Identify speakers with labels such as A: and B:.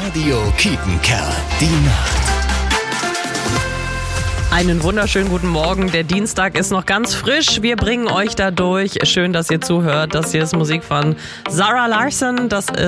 A: Radio Kiepenkerl. Die Nacht.
B: Einen wunderschönen guten Morgen. Der Dienstag ist noch ganz frisch. Wir bringen euch da durch. Schön, dass ihr zuhört. Das hier ist Musik von Zara Larsson. Das ist